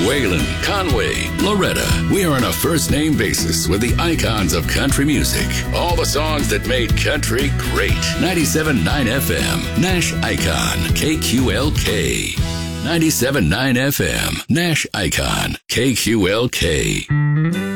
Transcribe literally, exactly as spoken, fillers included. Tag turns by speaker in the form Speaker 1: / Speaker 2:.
Speaker 1: Waylon, Conway, Loretta. We are on a first-name basis with the icons of country music. All the songs that made country great. ninety-seven point nine F M, Nash Icon, K Q L K. ninety-seven point nine F M, Nash Icon, K Q L K.